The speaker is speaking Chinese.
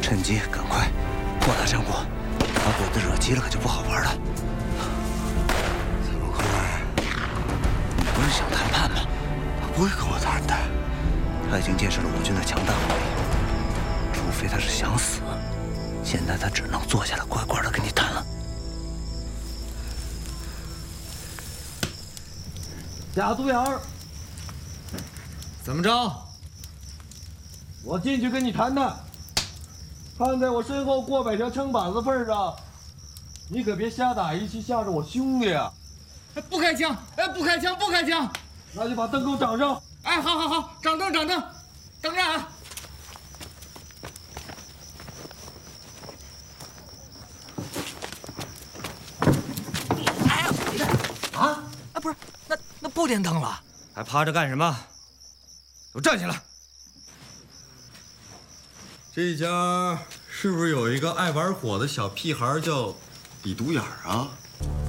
趁机赶快扩大战果，把鬼子惹急了可就不好玩了。 怎么可能？ 你不是想谈判吗？ 他不会跟我谈的。 他已经见识了我军的强大武力，除非他是想死，现在他只能坐下来乖乖的跟你谈了。 贾独眼儿， 怎么着？ 我进去跟你谈谈。看在我身后过百条撑板子份上，你可别瞎打一气吓着我兄弟啊！ 不开枪！哎，不开枪！不开枪！ 那就把灯给我掌上！ 哎，好，好，好，掌灯，掌灯，等着啊！哎呀，啊！哎，不是，那不点灯了，还趴着干什么？给我站起来！ 这家是不是有一个爱玩火的小屁孩叫李独眼儿啊？